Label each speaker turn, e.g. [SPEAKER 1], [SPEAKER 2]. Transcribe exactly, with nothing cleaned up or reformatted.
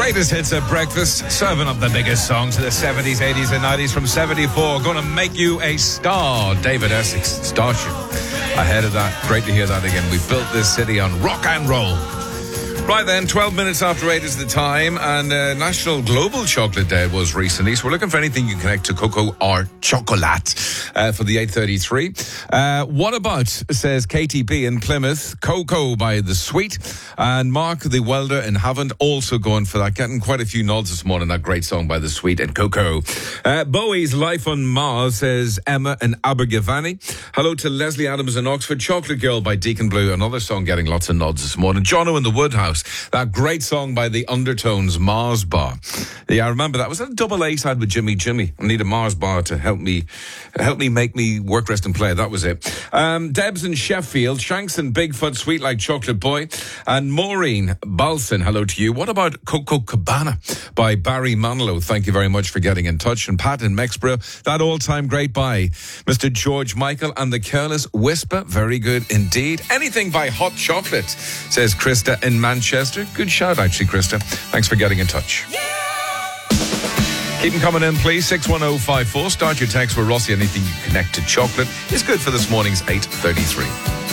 [SPEAKER 1] Greatest hits at breakfast, serving up the biggest songs of the seventies, eighties and nineties from seventy-four. Going to make you a star. David Essex, Starship. Ahead of that, great to hear that again. We built this city on rock and roll. Right then, twelve minutes after eight is the time, and uh, National Global Chocolate Day was recently, so we're looking for anything you can connect to cocoa or chocolate uh, for the eight thirty-three. Uh, what about, says K T B in Plymouth, Cocoa by The Sweet, and Mark the Welder in Havant also going for that, getting quite a few nods this morning, that great song by The Sweet and Cocoa. Uh, Bowie's Life on Mars, says Emma in Abergavenny. Hello to Leslie Adams in Oxford, Chocolate Girl by Deacon Blue, another song getting lots of nods this morning. Jono in the Woodhouse, that great song by the Undertones, Mars Bar. Yeah, I remember that. Was that a double A side with Jimmy Jimmy? I need a Mars Bar to help me help me make me work, rest and play. That was it. Um, Debs in Sheffield, Shanks and Bigfoot, Sweet Like Chocolate Boy, and Maureen Balson, hello to you. What about Coco Cabana by Barry Manilow? Thank you very much for getting in touch. And Pat in Mexborough, that all-time great by Mister George Michael and the Careless Whisper. Very good indeed. Anything by Hot Chocolate, says Krista in Manchester. Good shout, actually, Krista. Thanks for getting in touch. Yeah! Keep them coming in, please. six one oh five four. Start your text with Rossi. Anything you connect to chocolate is good for this morning's eight thirty-three.